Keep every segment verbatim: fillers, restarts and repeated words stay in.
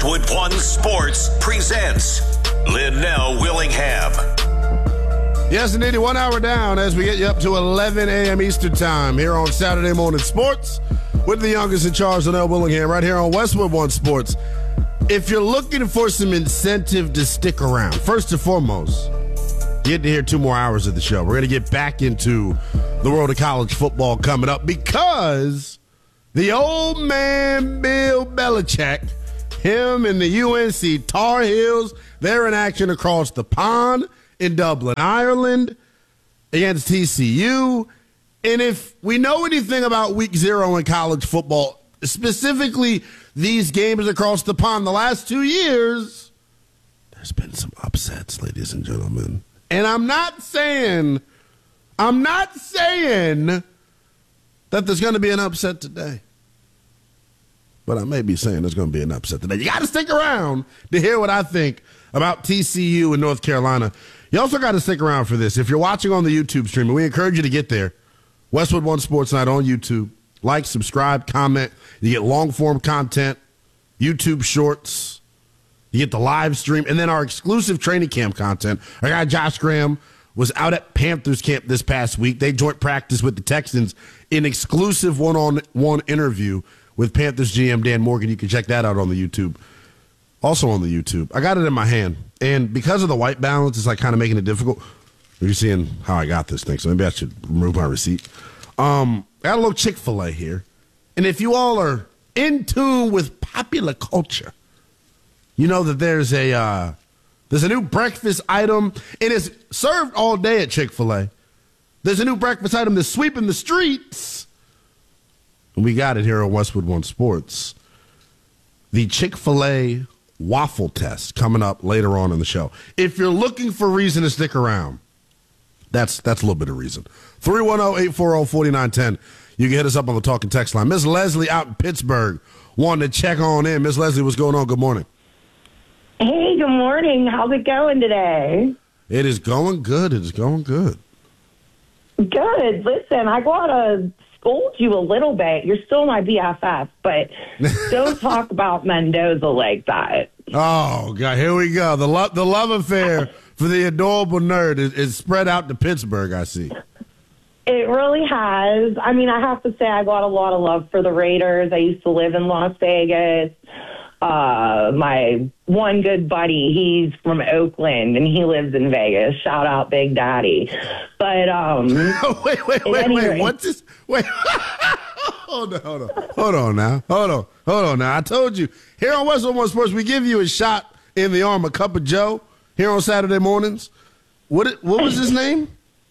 Westwood One Sports presents Linnell Willingham. Yes, indeed, one hour down as we get you up to eleven a.m. Eastern Time here on Saturday Morning Sports with the youngest in charge, Linnell Willingham, right here on Westwood One Sports. If you're looking for some incentive to stick around, first and foremost, you get to hear two more hours of the show. We're going to get back into the world of college football coming up because the old man Bill Belichick, him and the U N C Tar Heels, they're in action across the pond in Dublin, Ireland, against T C U. And if we know anything about week zero in college football, specifically these games across the pond the last two years, there's been some upsets, ladies and gentlemen. And I'm not saying, I'm not saying that there's going to be an upset today. But I may be saying there's going to be an upset today. You got to stick around to hear what I think about T C U and North Carolina. You also got to stick around for this. If you're watching on the YouTube stream, and we encourage you to get there, Westwood One Sports Night on YouTube. Like, subscribe, comment. You get long-form content, YouTube shorts. You get the live stream, and then our exclusive training camp content. Our guy Josh Graham was out at Panthers camp this past week. They joint practice with the Texans in exclusive one-on-one interview with Panthers G M Dan Morgan. You can check that out on the YouTube. Also on the YouTube. I got it in my hand, and because of the white balance, it's like kind of making it difficult. You're seeing how I got this thing, so maybe I should remove my receipt. Um, I got a little Chick-fil-A here, and if you all are in tune with popular culture, you know that there's a uh, there's a new breakfast item, and it's served all day at Chick-fil-A. There's a new breakfast item that's sweeping the streets, and we got it here on Westwood One Sports. The Chick-fil-A waffle test coming up later on in the show. If you're looking for reason to stick around, that's that's a little bit of reason. three one zero, eight four zero, four nine one zero. You can hit us up on the talking text line. Miss Leslie out in Pittsburgh wanted to check on in. Miss Leslie, what's going on? Good morning. Hey, good morning. How's it going today? It is going good. It is going good. Good. Listen, I got to scold you a little bit. You're still my B F F, but don't talk about Mendoza like that. Oh, God, here we go. The, lo- the love affair for the adorable nerd is, is spread out to Pittsburgh, I see. It really has. I mean, I have to say I got a lot of love for the Raiders. I used to live in Las Vegas. Uh, my one good buddy, he's from Oakland, and he lives in Vegas. Shout out Big Daddy. But, um... wait, wait, wait, wait. Rate, what's this? Wait. hold on, hold on. Hold on now. Hold on. Hold on now. I told you, here on Westwood One Sports, we give you a shot in the arm, a cup of Joe, here on Saturday mornings. What What was his name?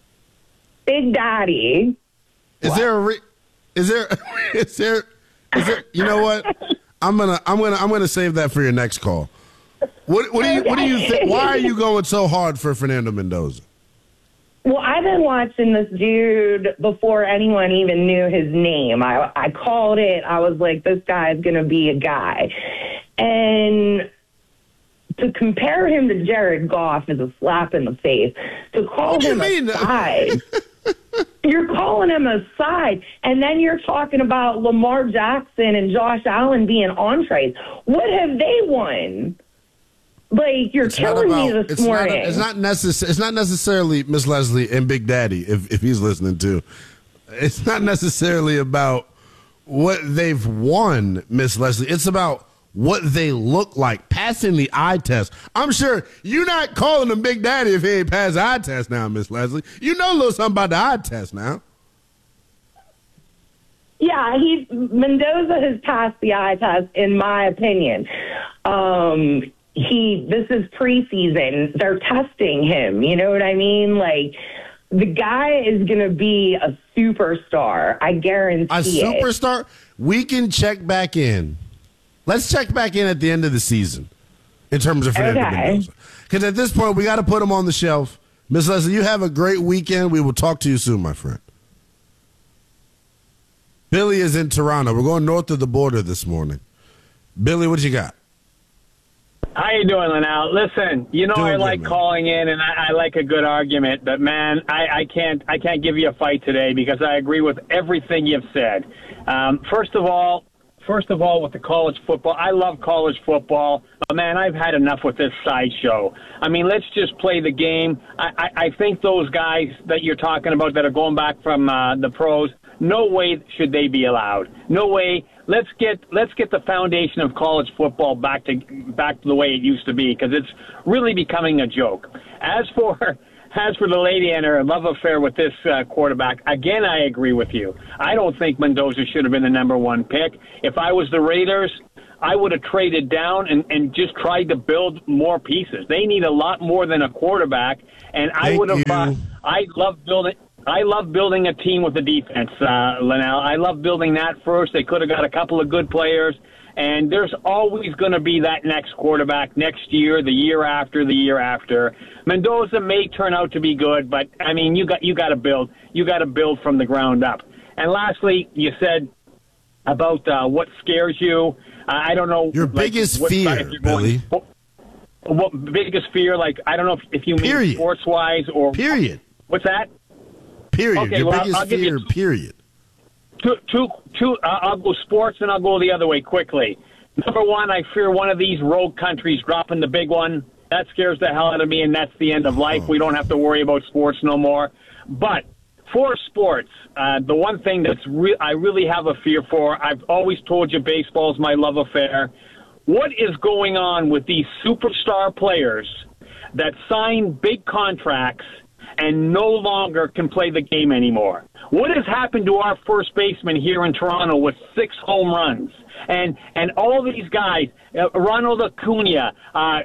Big Daddy. Is what? there a... Re- is there... Is there... Is there... You know what? I'm gonna, I'm gonna, I'm gonna save that for your next call. What, what do you, what do you think? Why are you going so hard for Fernando Mendoza? Well, I've been watching this dude before anyone even knew his name. I, I called it. I was like, this guy's gonna be a guy, and to compare him to Jared Goff is a slap in the face. To call him a side. You're calling him a side, and then you're talking about Lamar Jackson and Josh Allen being entrees. What have they won? Like, you're it's killing about, me this it's morning. Not, it's not necessarily. It's not necessarily Miss Leslie and Big Daddy, if if he's listening too. It's not necessarily about what they've won, Miss Leslie. It's about what they look like, passing the eye test. I'm sure you're not calling him Big Daddy if he ain't passed the eye test now, Miss Leslie. You know a little something about the eye test now. Yeah, he's Mendoza has passed the eye test, in my opinion. Um, he this is preseason. They're testing him. You know what I mean? Like, the guy is going to be a superstar. I guarantee a it. A superstar? We can check back in. Let's check back in at the end of the season in terms of Fernando okay. Mendoza. Because at this point, we got to put him on the shelf. Miss Leslie, you have a great weekend. We will talk to you soon, my friend. Billy is in Toronto. We're going north of the border this morning. Billy, what you got? How you doing, Linnell? Listen, you know doing I like good, calling in, and I, I like a good argument. But man, I, I can't I can't give you a fight today because I agree with everything you've said. Um, first of all, first of all, with the college football, I love college football. But, man, I've had enough with this sideshow. I mean, let's just play the game. I, I, I think those guys that you're talking about that are going back from uh, the pros, no way should they be allowed. No way. Let's get let's get the foundation of college football back to back to the way it used to be, because it's really becoming a joke. As for as for the lady and her love affair with this uh, quarterback, again, I agree with you. I don't think Mendoza should have been the number one pick. If I was the Raiders, I would have traded down and, and just tried to build more pieces. They need a lot more than a quarterback, and I Thank would have. Uh, you. I love building. I love building a team with a defense, uh, Linnell. I love building that first. They could have got a couple of good players, and there's always going to be that next quarterback next year, the year after, the year after. Mendoza may turn out to be good, but I mean, you got you got to build. You got to build from the ground up. And lastly, you said about uh, what scares you. Uh, I don't know. Your like, biggest what fear, side you're going- Billy. What biggest fear? Like, I don't know if, if you mean Period. sports wise or Period. what's that? Period. Okay, Your well, biggest I'll give you fear, two- period. Two, two, two. Uh, I'll go sports and I'll go the other way quickly. Number one, I fear one of these rogue countries dropping the big one. That scares the hell out of me, and that's the end of life. We don't have to worry about sports no more. But for sports, uh, the one thing that's re- I really have a fear for, I've always told you baseball's my love affair. What is going on with these superstar players that sign big contracts and no longer can play the game anymore? What has happened to our first baseman here in Toronto with six home runs? And and all these guys, uh, Ronald Acuna, uh,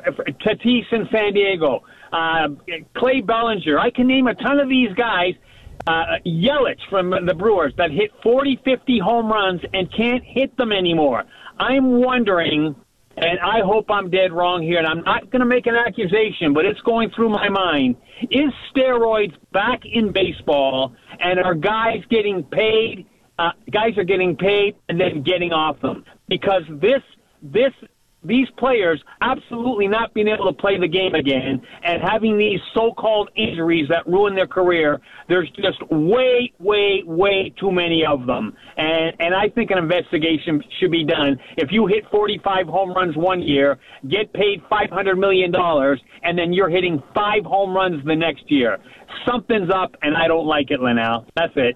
Tatis in San Diego, uh, Clay Bellinger, I can name a ton of these guys, uh, Yelich from the Brewers, that hit forty, fifty home runs and can't hit them anymore. I'm wondering, and I hope I'm dead wrong here, and I'm not going to make an accusation, but it's going through my mind, is steroids back in baseball, and are guys getting paid, uh, guys are getting paid and then getting off them? Because this, this, these players absolutely not being able to play the game again and having these so-called injuries that ruin their career, there's just way, way, way too many of them. And and I think an investigation should be done. If you hit forty-five home runs one year, get paid five hundred million dollars, and then you're hitting five home runs the next year. Something's up, and I don't like it, Linnell. That's it.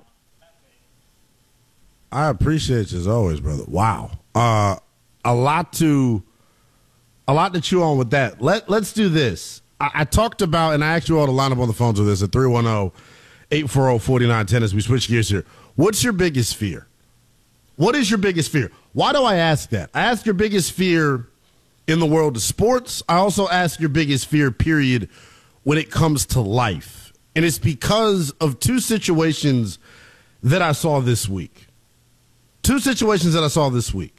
I appreciate you as always, brother. Wow. Uh, a lot to... A lot to chew on with that. Let, let's do this. I, I talked about, and I asked you all to line up on the phones with this at three one zero, eight four zero, four nine one zero as we switch gears here. What's your biggest fear? What is your biggest fear? Why do I ask that? I ask your biggest fear in the world of sports. I also ask your biggest fear, period, when it comes to life. And it's because of two situations that I saw this week. Two situations that I saw this week.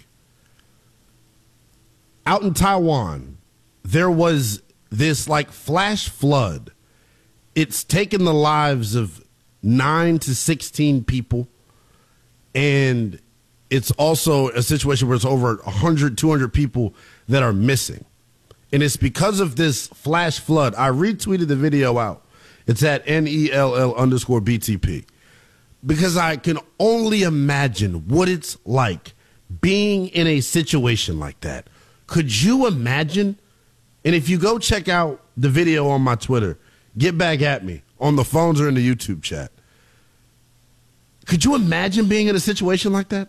Out in Taiwan, there was this like flash flood. It's taken the lives of nine to sixteen people. And it's also a situation where it's over one hundred, two hundred people that are missing. And it's because of this flash flood. I retweeted the video out. It's at N E L L underscore B T P. Because I can only imagine what it's like being in a situation like that. Could you imagine? And if you go check out the video on my Twitter, get back at me on the phones or in the YouTube chat. Could you imagine being in a situation like that?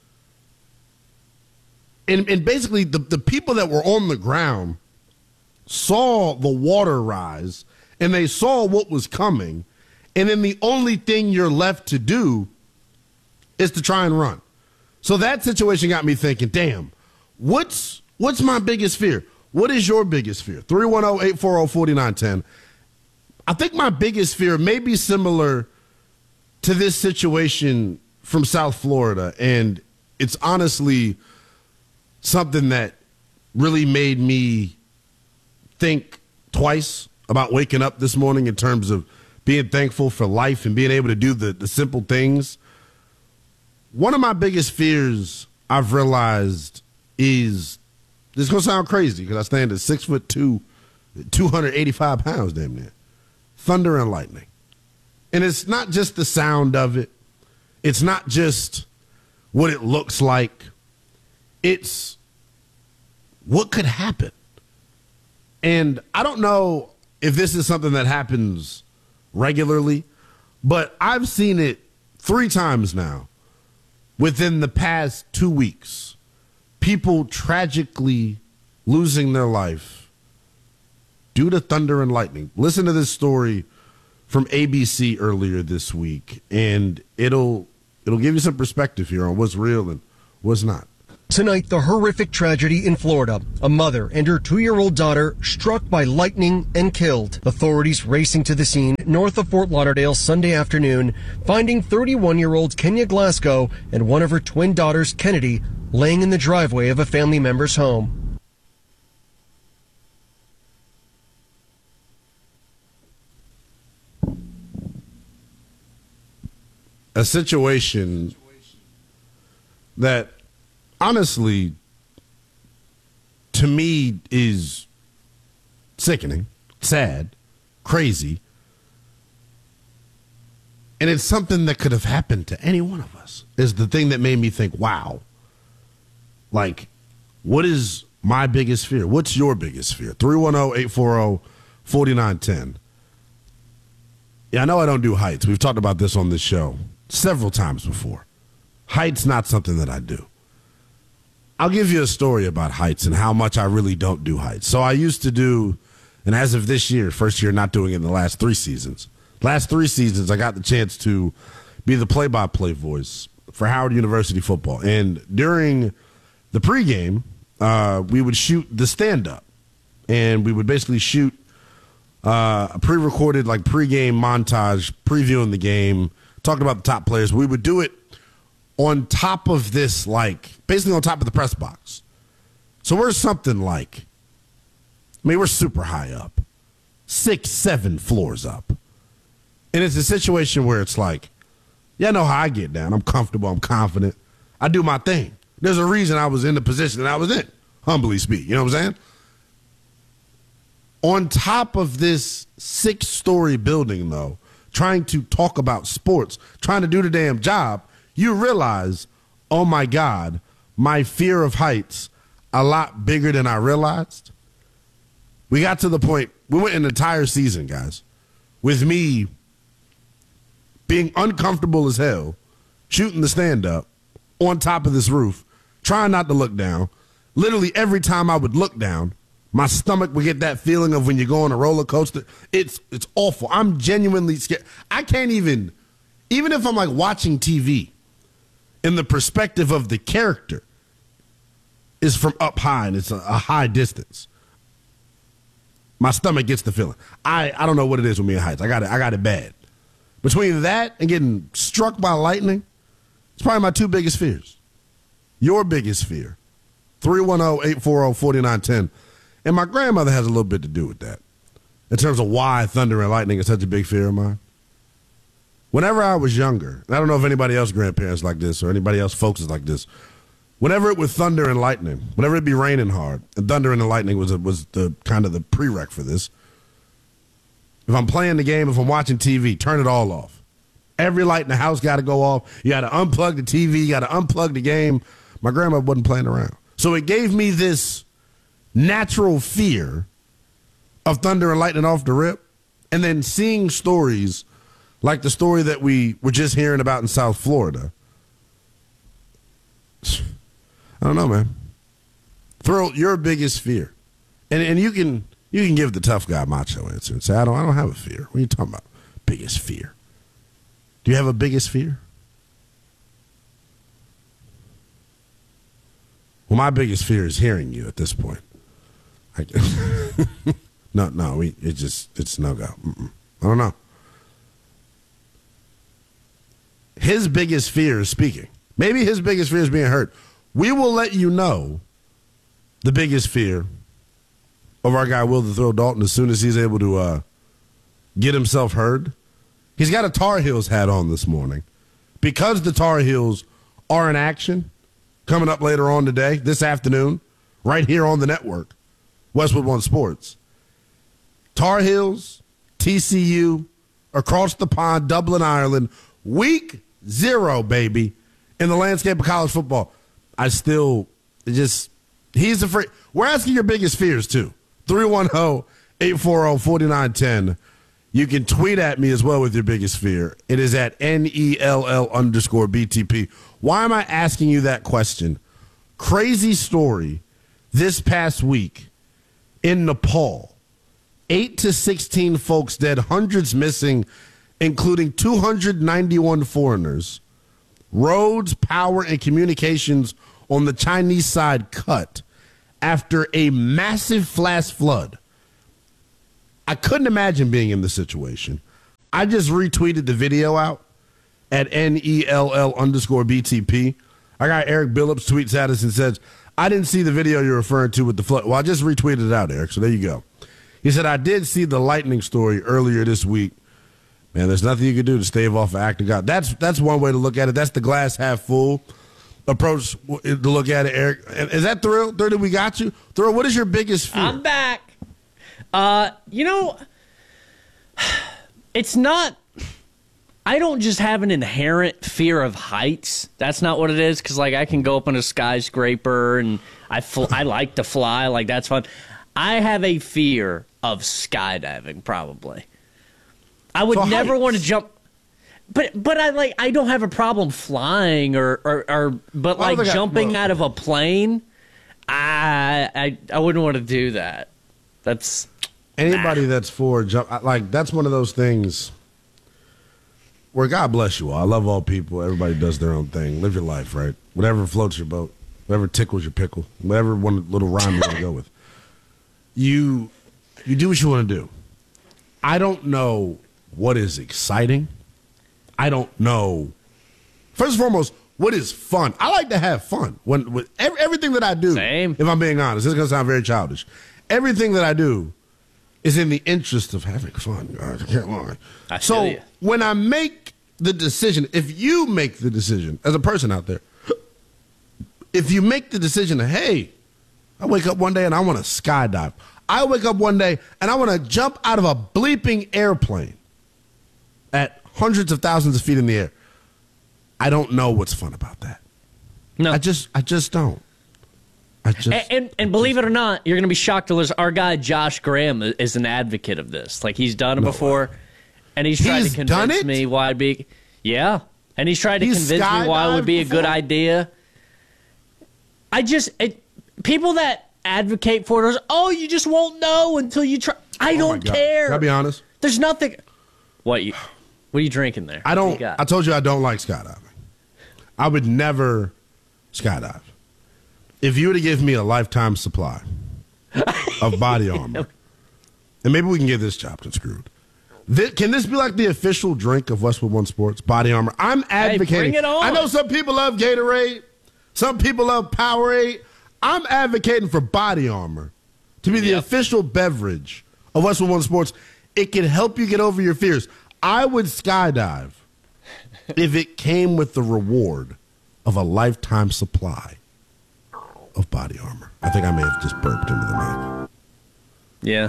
And, and basically, the, the people that were on the ground saw the water rise, and they saw what was coming, and then the only thing you're left to do is to try and run. So that situation got me thinking, damn, what's what's my biggest fear? What is your biggest fear? three one zero, eight four zero, four nine one zero. I think my biggest fear may be similar to this situation from South Florida, and it's honestly something that really made me think twice about waking up this morning in terms of being thankful for life and being able to do the, the simple things. One of my biggest fears I've realized is, this is going to sound crazy because I stand at six foot two, two hundred eighty-five pounds damn near. Thunder and lightning. And it's not just the sound of it. It's not just what it looks like. It's what could happen. And I don't know if this is something that happens regularly, but I've seen it three times now within the past two weeks. People tragically losing their life due to thunder and lightning. Listen to this story from A B C earlier this week, and it'll it'll give you some perspective here on what's real and what's not. Tonight, the horrific tragedy in Florida. A mother and her two-year-old daughter struck by lightning and killed. Authorities racing to the scene north of Fort Lauderdale Sunday afternoon, finding thirty-one-year-old Kenya Glasgow and one of her twin daughters, Kennedy, laying in the driveway of a family member's home. A situation that honestly, to me, is sickening, sad, crazy. And it's something that could have happened to any one of us, is the thing that made me think, wow. Like, what is my biggest fear? What's your biggest fear? three one zero, eight four zero, four nine one zero. Yeah, I know I don't do heights. We've talked about this on this show several times before. Heights, not something that I do. I'll give you a story about heights and how much I really don't do heights. So I used to do, and as of this year, first year not doing it in the last three seasons. Last three seasons, I got the chance to be the play-by-play voice for Howard University football. And during the pregame, uh, we would shoot the stand-up. And we would basically shoot uh, a pre-recorded like pregame montage, previewing the game, talking about the top players. We would do it on top of this, like, basically on top of the press box. So we're something like, I mean, we're super high up, six, seven floors up. And it's a situation where it's like, yeah, I know how I get down. I'm comfortable. I'm confident. I do my thing. There's a reason I was in the position that I was in, humbly speak. You know what I'm saying? On top of this six-story building, though, trying to talk about sports, trying to do the damn job, you realize, oh, my God, my fear of heights a lot bigger than I realized. We got to the point, we went an entire season, guys, with me being uncomfortable as hell, shooting the stand-up on top of this roof, trying not to look down. Literally every time I would look down, my stomach would get that feeling of when you go on a roller coaster. It's it's awful. I'm genuinely scared. I can't even, even if I'm like watching T V, in the perspective of the character is from up high and it's a, a high distance. My stomach gets the feeling. I, I don't know what it is with me in heights. I got it. I got it bad. Between that and getting struck by lightning, it's probably my two biggest fears. Your biggest fear, three one zero, eight four zero, four nine one zero. And my grandmother has a little bit to do with that in terms of why thunder and lightning is such a big fear of mine. Whenever I was younger, and I don't know if anybody else grandparents like this or anybody else folks is like this, whenever it was thunder and lightning, whenever it be raining hard, and thunder and the lightning was a, was the kind of the prereq for this. If I'm playing the game, if I'm watching T V, turn it all off. Every light in the house got to go off. You got to unplug the T V. You got to unplug the game. My grandma wasn't playing around. So it gave me this natural fear of thunder and lightning off the rip, and then seeing stories like the story that we were just hearing about in South Florida. I don't know, man. Throw your biggest fear. And and you can you can give the tough guy macho answer and say, I don't I don't have a fear. What are you talking about? Biggest fear. Do you have a biggest fear? Well, my biggest fear is hearing you at this point. I, no, no, we, it just, it's no go. Mm-mm. I don't know. His biggest fear is speaking. Maybe his biggest fear is being heard. We will let you know the biggest fear of our guy, Will the Thrill Dalton, as soon as he's able to uh, get himself heard. He's got a Tar Heels hat on this morning. Because the Tar Heels are in action, coming up later on today, this afternoon, right here on the network, Westwood One Sports. Tar Heels, T C U, across the pond, Dublin, Ireland, week zero, baby, in the landscape of college football. I still It just, he's afraid. We're asking your biggest fears, too. three one zero, eight four zero, four nine one zero. You can tweet at me as well with your biggest fear. It is at N E L L underscore B T P. Why am I asking you that question? Crazy story this past week in Nepal. eight to sixteen folks dead, hundreds missing, including two hundred ninety-one foreigners. Roads, power, and communications on the Chinese side cut after a massive flash flood. I couldn't imagine being in this situation. I just retweeted the video out at N E L L underscore B T P. I got Eric Billups tweets at us and says, I didn't see the video you're referring to with the flood. Well, I just retweeted it out, Eric, so there you go. He said, I did see the lightning story earlier this week. Man, there's nothing you can do to stave off an act of God. That's, that's one way to look at it. That's the glass half full approach to look at it, Eric. Is that Thrill? Thrill, we got you? Thrill, what is your biggest fear? I'm back. Uh, you know, it's not, I don't just have an inherent fear of heights. That's not what it is, because, like, I can go up on a skyscraper, and I fl- I like to fly. Like, that's fun. I have a fear of skydiving, probably. I would So never heights. want to jump. But but I like I don't have a problem flying or, or, or but Well, like they got- jumping well- out of a plane, I I I wouldn't want to do that. That's Anybody that's for jump, I- like, that's one of those things where God bless you all. I love all people. Everybody does their own thing. Live your life, right? Whatever floats your boat, whatever tickles your pickle, whatever one little rhyme you want to go with. You, you do what you want to do. I don't know what is exciting. I don't know. First and foremost, what is fun? I like to have fun. When with every, everything that I do, Same. if I'm being honest, this is going to sound very childish. Everything that I do is in the interest of having fun, guys. I can't lie. I so feel ya. when I make the decision, if you make the decision as a person out there, if you make the decision, hey, I wake up one day and I want to skydive. I wake up one day and I want to jump out of a bleeping airplane at hundreds of thousands of feet in the air. I don't know what's fun about that. no. I just, I just don't. I just, And, and and believe it or not, you're going to be shocked to listen. Our guy Josh Graham is an advocate of this. Like, he's done it No before, and he's tried He's to done convince it? me why it'd be. Yeah, and he's tried to He's convince me why it would be a skydived good before? idea. I just it, people that advocate for it are, oh, you just won't know until you try. I oh my don't God. care. Can I be honest? There's nothing. What you? What are you drinking there? I What don't. you got? I told you I don't like skydiving. I would never skydive. If you were to give me a lifetime supply of body armor, and maybe we can get this chopped and screwed. This, can this be like the official drink of Westwood One Sports? Body armor. I'm advocating. bring it on. I know some people love Gatorade. Some people love Powerade. I'm advocating for body armor to be the Yep. official beverage of Westwood One Sports. It can help you get over your fears. I would skydive if it came with the reward of a lifetime supply of body armor. I think I may have just burped into the mic. yeah,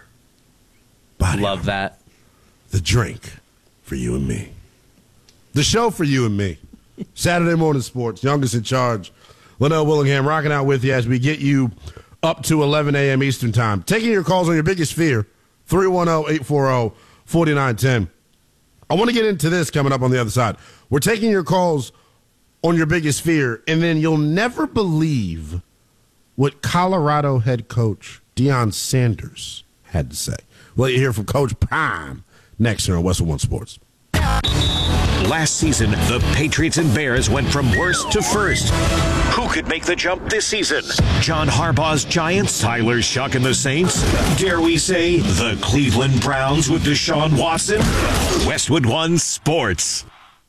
Body love armor. that. The drink for you and me. The show for you and me. Saturday morning sports. Youngest in charge. Linnell Willingham rocking out with you as we get you up to eleven a.m. Eastern time. Taking your calls on your biggest fear. three one zero, eight four zero, four nine one zero. I want to get into this coming up on the other side. We're taking your calls on your biggest fear, and then you'll never believe what Colorado head coach Deion Sanders had to say. We'll hear from Coach Prime next here on Westwood One Sports. Last season, the Patriots and Bears went from worst to first. Who could make the jump this season? John Harbaugh's Giants, Tyler Shuck and the Saints? Dare we say the Cleveland Browns with Deshaun Watson? Westwood One Sports.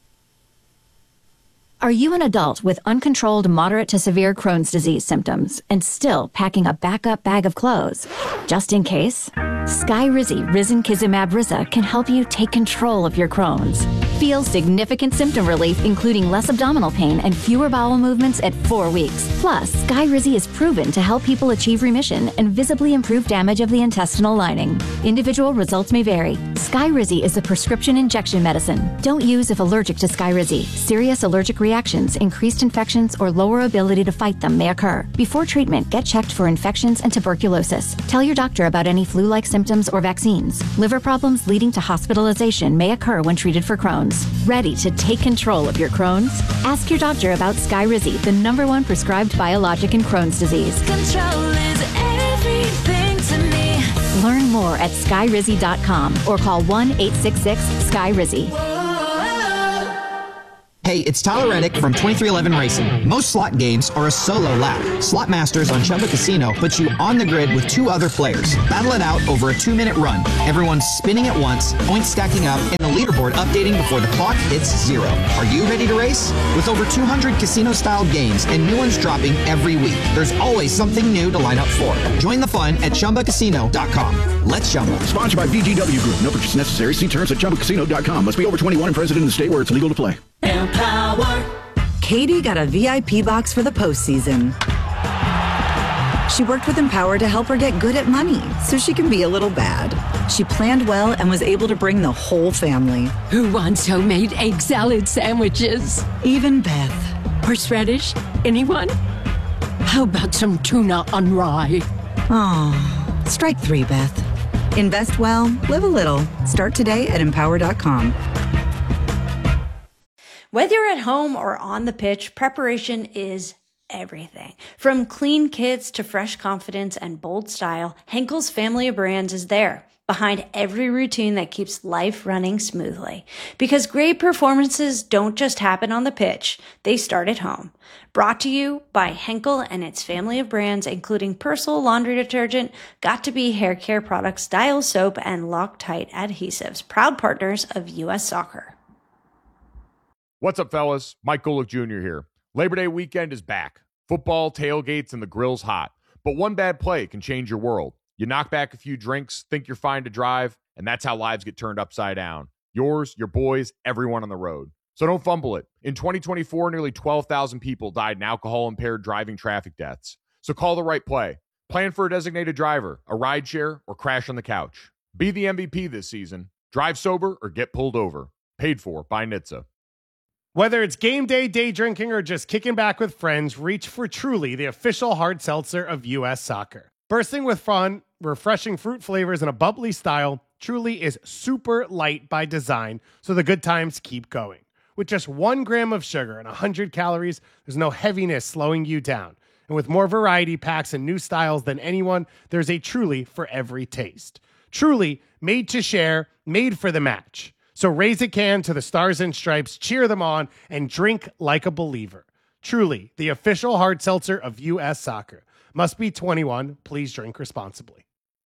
Are you an adult with uncontrolled moderate to severe Crohn's disease symptoms and still packing a backup bag of clothes? Just in case? Skyrizi Risankizumab Riza can help you take control of your Crohn's. Feel significant symptom relief, including less abdominal pain and fewer bowel movements at four weeks. Plus, Skyrizi is proven to help people achieve remission and visibly improve damage of the intestinal lining. Individual results may vary. Skyrizi is a prescription injection medicine. Don't use if allergic to Skyrizi. Serious allergic reactions, increased infections, or lower ability to fight them may occur. Before treatment, get checked for infections and tuberculosis. Tell your doctor about any flu-like symptoms or vaccines. Liver problems leading to hospitalization may occur when treated for Crohn's. Ready to take control of your Crohn's? Ask your doctor about Skyrizi, the number one prescribed biologic in Crohn's disease. Control is everything to me. Learn more at skyrizi dot com or call one eight six six sky rizi. Hey, it's Tyler Reddick from twenty-three eleven Racing. Most slot games are a solo lap. Slot Masters on Chumba Casino puts you on the grid with two other players. Battle it out over a two-minute run. Everyone's spinning at once, points stacking up, and the leaderboard updating before the clock hits zero. Are you ready to race? With over two hundred casino-style games and new ones dropping every week, there's always something new to line up for. Join the fun at chumba casino dot com. Let's Chumba. Sponsored by B G W Group. No purchase necessary. See terms at chumba casino dot com. Must be over twenty-one and present in the state where it's legal to play. Empower. Katie got a V I P box for the postseason. She worked with Empower to help her get good at money so she can be a little bad. She planned well and was able to bring the whole family. Who wants homemade egg salad sandwiches? Even Beth. Horseradish? Anyone? How about some tuna on rye? Oh, strike three, Beth. Invest well, live a little. Start today at empower dot com. Whether you're at home or on the pitch, preparation is everything. From clean kits to fresh confidence and bold style, Henkel's family of brands is there, behind every routine that keeps life running smoothly. Because great performances don't just happen on the pitch, they start at home. Brought to you by Henkel and its family of brands, including Persil laundry detergent, Got2b hair care products, Dial soap, and Loctite adhesives, proud partners of U S Soccer. What's up, fellas? Mike Golick Junior here. Labor Day weekend is back. Football, tailgates, and the grill's hot. But one bad play can change your world. You knock back a few drinks, think you're fine to drive, and that's how lives get turned upside down. Yours, your boys, everyone on the road. So don't fumble it. In twenty twenty-four, nearly twelve thousand people died in alcohol-impaired driving traffic deaths. So call the right play. Plan for a designated driver, a rideshare, or crash on the couch. Be the M V P this season. Drive sober or get pulled over. Paid for by N H T S A. Whether it's game day, day drinking, or just kicking back with friends, reach for Truly, the official hard seltzer of U S Soccer. Bursting with fun, refreshing fruit flavors, and a bubbly style, Truly is super light by design, so the good times keep going. With just one gram of sugar and one hundred calories, there's no heaviness slowing you down. And with more variety packs and new styles than anyone, there's a Truly for every taste. Truly, made to share, made for the match. So raise a can to the Stars and Stripes, cheer them on, and drink like a believer. Truly, the official hard seltzer of U S Soccer. Must be twenty-one. Please drink responsibly.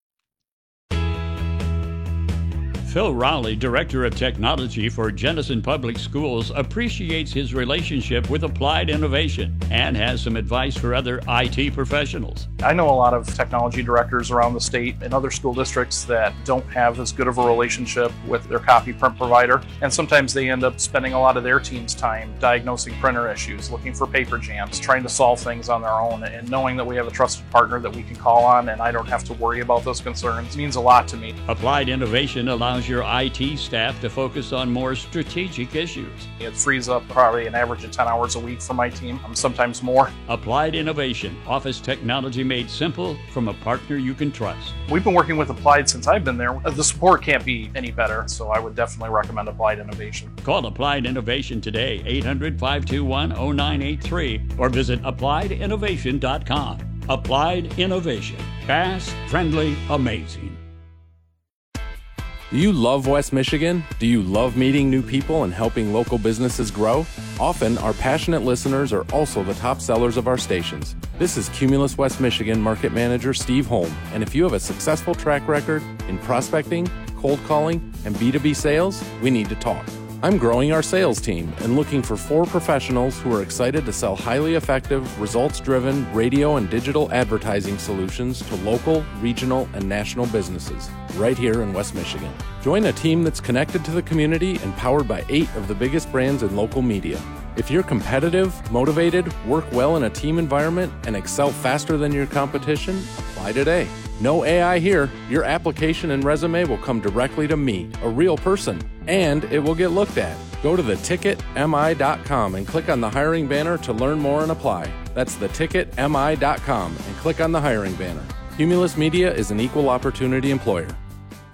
Phil Rowley, Director of Technology for Jenison Public Schools, appreciates his relationship with Applied Innovation and has some advice for other I T professionals. I know a lot of technology directors around the state and other school districts that don't have as good of a relationship with their copy print provider, and sometimes they end up spending a lot of their team's time diagnosing printer issues, looking for paper jams, trying to solve things on their own, and knowing that we have a trusted partner that we can call on and I don't have to worry about those concerns means a lot to me. Applied Innovation allows your I T staff to focus on more strategic issues. It frees up probably an average of ten hours a week for my team, sometimes more. Applied Innovation, office technology made simple from a partner you can trust. We've been working with Applied since I've been there. The support can't be any better, so I would definitely recommend Applied Innovation. Call Applied Innovation today, eight hundred, five two one, zero nine eight three, or visit applied innovation dot com. Applied Innovation. Fast, friendly, amazing. Do you love West Michigan? Do you love meeting new people and helping local businesses grow? Often, our passionate listeners are also the top sellers of our stations. This is Cumulus West Michigan Market Manager Steve Holm, and if you have a successful track record in prospecting, cold calling, and B two B sales, we need to talk. I'm growing our sales team and looking for four professionals who are excited to sell highly effective, results-driven radio and digital advertising solutions to local, regional, and national businesses right here in West Michigan. Join a team that's connected to the community and powered by eight of the biggest brands in local media. If you're competitive, motivated, work well in a team environment, and excel faster than your competition, apply today. No A I here. Your application and resume will come directly to me, a real person, and it will get looked at. Go to the ticket M I dot com and click on the hiring banner to learn more and apply. That's the ticket M I dot com and click on the hiring banner. Cumulus Media is an equal opportunity employer.